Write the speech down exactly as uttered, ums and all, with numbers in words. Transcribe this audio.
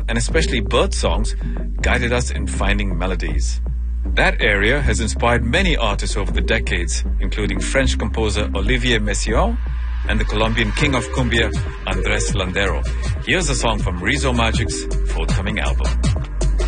and especially bird songs guided us in finding melodies. That area has inspired many artists over the decades, including French composer Olivier Messiaen and the Colombian king of cumbia, Andrés Landero. Here's a song from Rizzo Magic's forthcoming album.